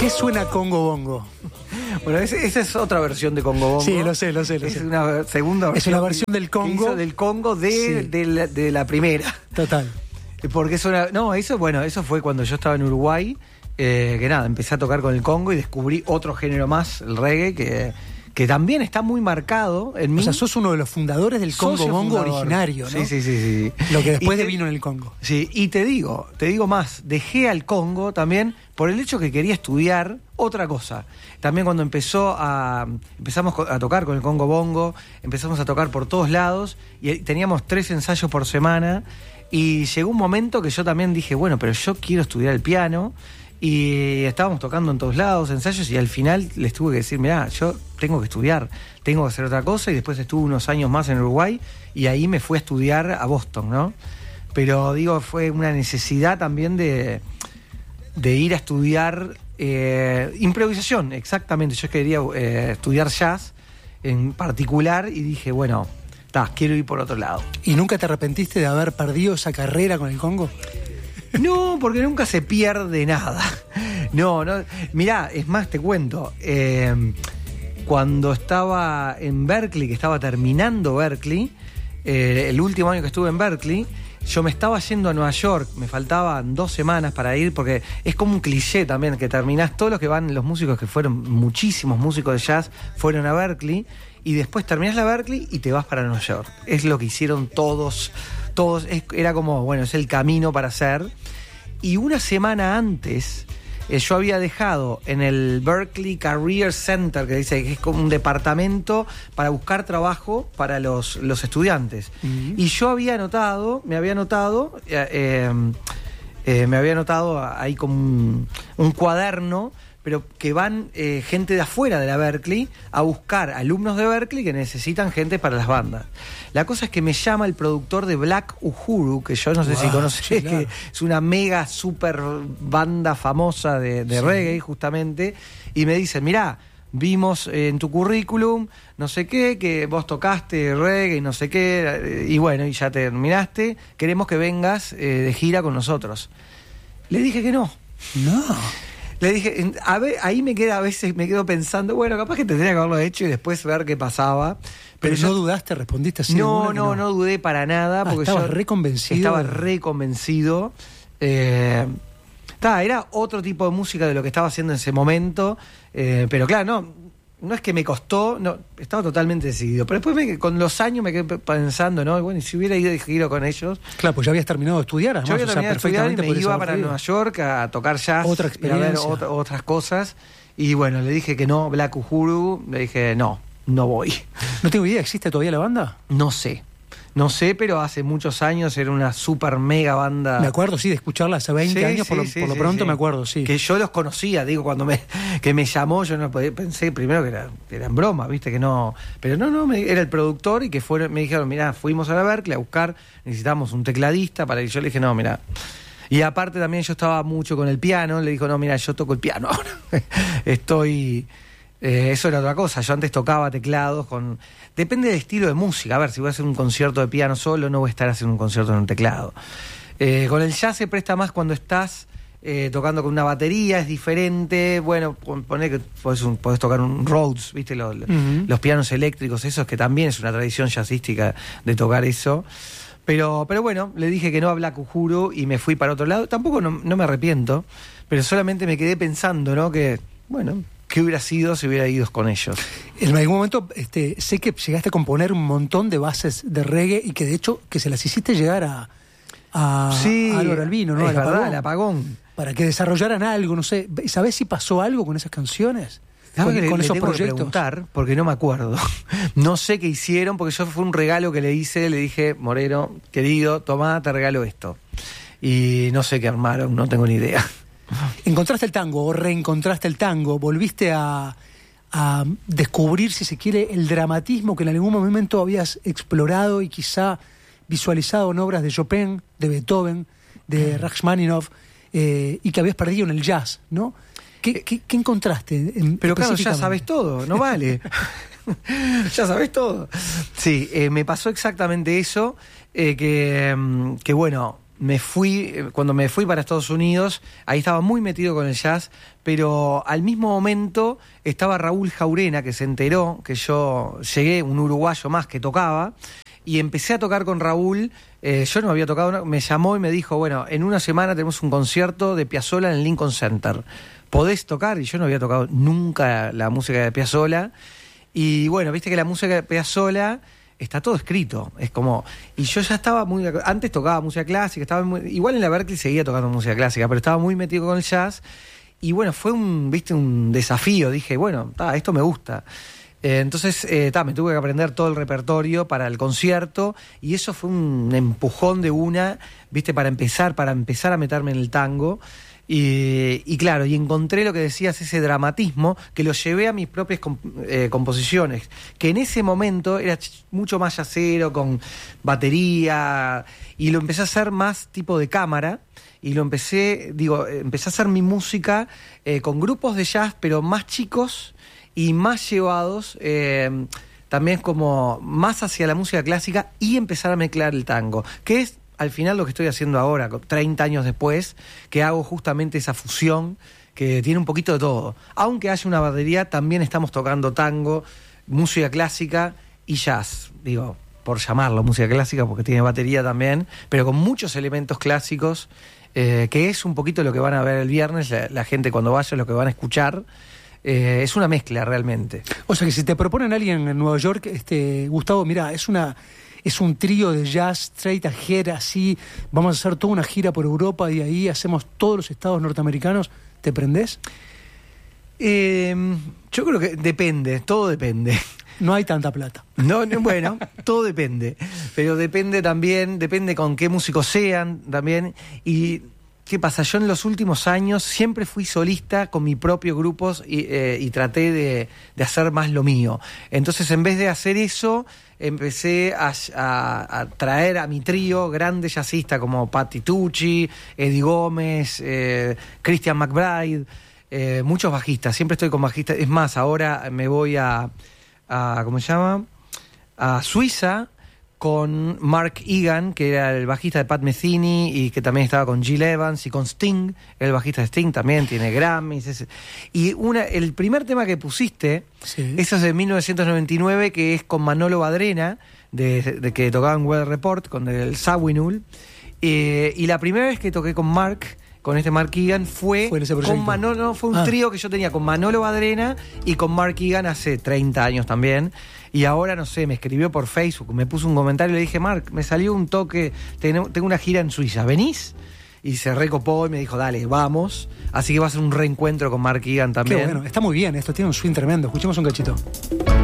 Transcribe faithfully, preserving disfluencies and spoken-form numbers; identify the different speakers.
Speaker 1: qué suena Congo Bongo?
Speaker 2: Bueno, esa es otra versión de Congo Bongo.
Speaker 1: Sí, lo sé, lo sé, lo
Speaker 2: es
Speaker 1: sé.
Speaker 2: Es una segunda versión.
Speaker 1: Es una versión del Congo.
Speaker 2: Hizo del Congo de,
Speaker 1: Sí.
Speaker 2: de, la, de la primera.
Speaker 1: Total.
Speaker 2: Porque suena... No, eso, bueno, eso fue cuando yo estaba en Uruguay, eh, que nada, empecé a tocar con el Congo y descubrí otro género más, el reggae, que... que también está muy marcado en mí.
Speaker 1: O sea, sos uno de los fundadores del Congo
Speaker 2: Socio
Speaker 1: Bongo
Speaker 2: fundador.
Speaker 1: originario, ¿no?
Speaker 2: Sí, sí, sí, sí.
Speaker 1: Lo que después
Speaker 2: Y te-
Speaker 1: devino en el Congo.
Speaker 2: Sí, y te digo, te digo más, dejé al Congo también por el hecho que quería estudiar otra cosa. También cuando empezó a empezamos a tocar con el Congo Bongo, empezamos a tocar por todos lados y teníamos tres ensayos por semana y llegó un momento que yo también dije, bueno, pero yo quiero estudiar el piano. Y estábamos tocando en todos lados, ensayos, y al final les tuve que decir, mirá, yo tengo que estudiar, tengo que hacer otra cosa, y después estuve unos años más en Uruguay, y ahí me fui a estudiar a Boston, ¿no? Pero digo, fue una necesidad también de, de ir a estudiar eh, improvisación, exactamente. Yo quería eh, estudiar jazz en particular, y dije, bueno, ta, quiero ir por otro lado.
Speaker 1: ¿Y nunca te arrepentiste de haber perdido esa carrera con el Congo?
Speaker 2: No, porque nunca se pierde nada. No, no. Mirá, es más, te cuento. Eh, cuando estaba en Berkeley, que estaba terminando Berkeley, eh, el último año que estuve en Berkeley, yo me estaba yendo a Nueva York, me faltaban dos semanas para ir, porque es como un cliché también, que terminás, todos los que van, los músicos que fueron, muchísimos músicos de jazz, fueron a Berkeley, y después terminás la Berkeley y te vas para Nueva York. Es lo que hicieron todos, todos, es, era como, bueno, es el camino para hacer. Y una semana antes, eh, yo había dejado en el Berkeley Career Center, que dice que es como un departamento para buscar trabajo para los, los estudiantes. Uh-huh. Y yo había anotado, me había anotado, eh, eh, eh, me había anotado ahí como un, un cuaderno, pero que van eh, gente de afuera de la Berkeley a buscar alumnos de Berkeley que necesitan gente para las bandas. La cosa es que me llama el productor de Black Uhuru, que yo no sé wow, si conoces, sí, claro. Que es una mega super banda famosa de, de sí. reggae, justamente, y me dice, mirá, vimos en tu currículum, no sé qué, que vos tocaste reggae y no sé qué, y bueno, y ya terminaste, queremos que vengas eh, de gira con nosotros. Le dije que no.
Speaker 1: No.
Speaker 2: Le dije, a ver, ahí me queda, a veces me quedo pensando, bueno, capaz que tendría que haberlo hecho y después ver qué pasaba.
Speaker 1: Pero,
Speaker 2: Pero
Speaker 1: no
Speaker 2: yo,
Speaker 1: dudaste, respondiste así.
Speaker 2: No, no,
Speaker 1: no,
Speaker 2: no dudé para nada.
Speaker 1: Ah,
Speaker 2: porque
Speaker 1: estabas
Speaker 2: yo
Speaker 1: re convencido.
Speaker 2: Estaba re convencido. Eh, ta, era otro tipo de música de lo que estaba haciendo en ese momento. Eh, pero claro, no, no es que me costó, no, estaba totalmente decidido. Pero después me, con los años me quedé pensando, ¿no? Bueno, y si hubiera ido de giro con ellos.
Speaker 1: Claro, pues ya habías terminado de estudiar, además.
Speaker 2: Yo había
Speaker 1: o sea,
Speaker 2: terminado de estudiar y me iba para
Speaker 1: ido.
Speaker 2: Nueva York a tocar jazz.
Speaker 1: Otra experiencia.
Speaker 2: A ver otra, otras cosas. Y bueno, le dije que no, Black Uhuru, le dije no, no voy.
Speaker 1: No tengo idea, ¿existe todavía la banda?
Speaker 2: No sé. No sé, pero hace muchos años era una super mega banda.
Speaker 1: Me acuerdo, sí, de escucharla hace veinte
Speaker 2: sí,
Speaker 1: años,
Speaker 2: sí,
Speaker 1: por lo,
Speaker 2: sí,
Speaker 1: por lo
Speaker 2: sí,
Speaker 1: pronto
Speaker 2: sí.
Speaker 1: me acuerdo, sí.
Speaker 2: Que yo los conocía, digo, cuando me que me llamó, yo no podía, pensé primero que era, que era en broma, viste, que no. Pero no, no, me, era el productor y que fueron, me dijeron, mirá, fuimos a la Berkeley a buscar, necesitamos un tecladista para que yo le dije, no, mirá. Y aparte también yo estaba mucho con el piano, le dijo, no, mira, yo toco el piano ahora. Estoy... Eh, eso era otra cosa, yo antes tocaba teclados con... Depende del estilo de música, a ver, si voy a hacer un concierto de piano solo, no voy a estar haciendo un concierto en un teclado. Eh, con el jazz se presta más cuando estás eh, tocando con una batería, es diferente, bueno, poner que podés, un, podés tocar un Rhodes, ¿viste? Los, uh-huh. los pianos eléctricos, esos que también es una tradición jazzística de tocar eso. Pero, pero bueno, le dije que no a Black Uhuru y me fui para otro lado. Tampoco no, no me arrepiento, pero solamente me quedé pensando, ¿no? Que, bueno, ¿qué hubiera sido si hubiera ido con ellos?
Speaker 1: En algún momento este, sé que llegaste a componer un montón de bases de reggae y que de hecho que se las hiciste llegar a, a,
Speaker 2: sí,
Speaker 1: a Álvaro Albino, ¿no?
Speaker 2: Es
Speaker 1: al
Speaker 2: verdad,
Speaker 1: apagón,
Speaker 2: el apagón.
Speaker 1: Para que desarrollaran algo, no sé. ¿Sabés si pasó algo con esas canciones?
Speaker 2: Con,
Speaker 1: con,
Speaker 2: le,
Speaker 1: con
Speaker 2: le
Speaker 1: esos
Speaker 2: tengo
Speaker 1: proyectos.
Speaker 2: Que preguntar, porque no me acuerdo. No sé qué hicieron, porque yo fue un regalo que le hice, le dije, Moreno, querido, tomá, te regalo esto. Y no sé qué armaron, no tengo ni idea.
Speaker 1: ¿Encontraste el tango o reencontraste el tango? ¿Volviste a, a descubrir, si se quiere, el dramatismo que en algún momento habías explorado y quizá visualizado en obras de Chopin, de Beethoven, de Rachmaninoff, eh, y que habías perdido en el jazz, ¿no? ¿Qué, qué, qué encontraste? En,
Speaker 2: Pero claro, ya sabes todo, no vale. Ya sabes todo. Sí, eh, me pasó exactamente eso, eh, que, que bueno, me fui, cuando me fui para Estados Unidos, ahí estaba muy metido con el jazz, pero al mismo momento estaba Raúl Jaurena, que se enteró que yo llegué, un uruguayo más que tocaba, y empecé a tocar con Raúl. Eh, yo no había tocado, me llamó y me dijo, bueno, en una semana tenemos un concierto de Piazzolla en el Lincoln Center. ¿Podés tocar? Y yo no había tocado nunca la música de Piazzolla. Y bueno, viste que la música de Piazzolla está todo escrito. Es como... Y yo ya estaba muy... Antes tocaba música clásica, estaba muy, igual en la Berklee seguía tocando música clásica, pero estaba muy metido con el jazz. Y bueno, fue un, viste, un desafío. Dije, bueno, ta, esto me gusta. Eh, entonces, eh, ta, me tuve que aprender todo el repertorio para el concierto y eso fue un empujón de una, viste, para empezar, para empezar a meterme en el tango. Y, y claro, y encontré lo que decías, ese dramatismo, que lo llevé a mis propias comp- eh, composiciones, que en ese momento era ch- mucho más jazzero, con batería, y lo empecé a hacer más tipo de cámara. Y lo empecé, digo, empecé a hacer mi música eh, con grupos de jazz, pero más chicos y más llevados, eh, también como más hacia la música clásica y empezar a mezclar el tango, que es al final lo que estoy haciendo ahora, treinta años después, que hago justamente esa fusión que tiene un poquito de todo. Aunque haya una batería, también estamos tocando tango, música clásica y jazz, digo, por llamarlo música clásica porque tiene batería también, pero con muchos elementos clásicos, eh, que es un poquito lo que van a ver el viernes, la, la gente cuando vaya, lo que van a escuchar. Eh, es una mezcla realmente.
Speaker 1: O sea que si te proponen a alguien en Nueva York, este, Gustavo, mira, es una es un trío de jazz straight ahead, así, vamos a hacer toda una gira por Europa y ahí hacemos todos los estados norteamericanos, ¿te prendés?
Speaker 2: Eh, yo creo que depende, todo depende.
Speaker 1: No hay tanta plata.
Speaker 2: No, no, bueno, todo depende. Pero depende también, depende con qué músicos sean también. Y ¿qué pasa? Yo en los últimos años siempre fui solista con mi propio grupo y, eh, y traté de, de hacer más lo mío. Entonces, en vez de hacer eso, empecé a, a, a traer a mi trío grandes jazzistas como Patti Tucci, Eddie Gómez, eh, Christian McBride, eh, muchos bajistas. Siempre estoy con bajistas. Es más, ahora me voy a, a ¿cómo se llama? A Suiza, con Mark Egan, que era el bajista de Pat Metheny y que también estaba con Gil Evans, y con Sting, el bajista de Sting también, tiene Grammys. Ese. Y una, el primer tema que pusiste, sí, eso es de mil novecientos noventa y nueve, que es con Manolo Badrena, de, de que tocaba en Weather Report, con el Sawinul. Eh, y la primera vez que toqué con Mark, con este Mark Egan, fue, fue con Manolo, fue un ah. trío que yo tenía con Manolo Badrena y con Mark Egan hace treinta años también. Y ahora, no sé, me escribió por Facebook, me puso un comentario y le dije, Mark, me salió un toque, tengo una gira en Suiza, ¿venís? Y se recopó y me dijo, dale, vamos. Así que va a ser un reencuentro con Mark Egan también.
Speaker 1: Qué bueno, está muy bien esto, tiene un swing tremendo. Escuchemos un cachito.